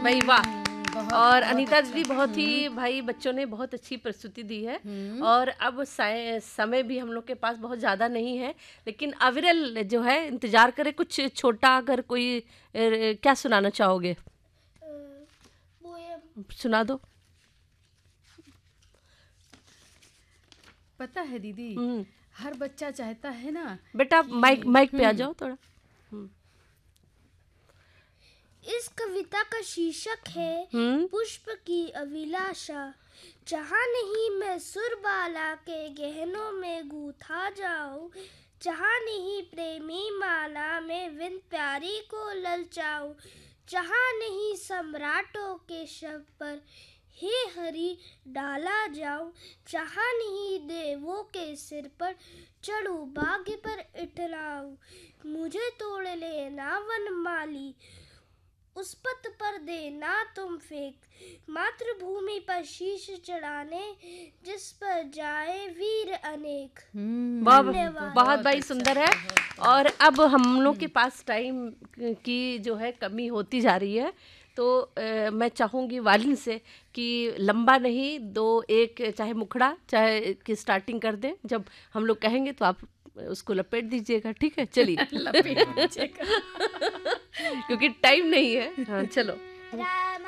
भाई वाह। और अनीता दीदी बहुत ही भाई बच्चों ने बहुत अच्छी प्रस्तुति दी है। और अब समय भी हम लोग के पास बहुत ज़्यादा नहीं है, लेकिन अविरल जो है इंतजार करे कुछ छोटा, अगर कोई क्या सुनाना चाहोगे? सुना दो। पता है दीदी, हर बच्चा चाहता है ना। बेटा माइक पे आ जाओ थोड़ा। इस कविता का शीर्षक है पुष्प की अभिलाषा। जहाँ नहीं मैं सुरबाला के गहनों में गूथा जाऊं, जहाँ नहीं प्रेमी माला में विंद प्यारी को ललचाऊं, जहाँ नहीं सम्राटों के शव पर हे हरि डाला जाऊं, जहाँ नहीं देवों के सिर पर चढ़ूं भाग्य पर इठलाऊं, मुझे तोड़ लेना वनमाली, उस पथ पर देना तुम फेंक, मातृभूमि पर शीश चढ़ाने जिस पर जाए वीर अनेक। बहुत भाई सुंदर है। और अब हम लोग के पास टाइम की जो है कमी होती जा रही है, तो मैं चाहूँगी वालिन से कि लंबा नहीं, 2-1 चाहे मुखड़ा चाहे कि स्टार्टिंग कर दें, जब हम लोग कहेंगे तो आप उसको लपेट दीजिएगा, ठीक है? चलिए लपेट दीजिएगा क्योंकि टाइम नहीं है। हाँ चलो।